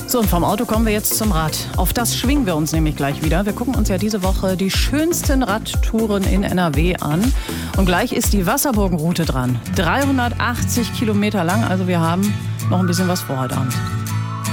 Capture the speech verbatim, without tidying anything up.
So, und vom Auto kommen wir jetzt zum Rad. Auf das schwingen wir uns nämlich gleich wieder. Wir gucken uns ja diese Woche die schönsten Radtouren in N R W an. Und gleich ist die Wasserburgenroute dran. dreihundertachtzig Kilometer lang, also wir haben noch ein bisschen was vor heute Abend.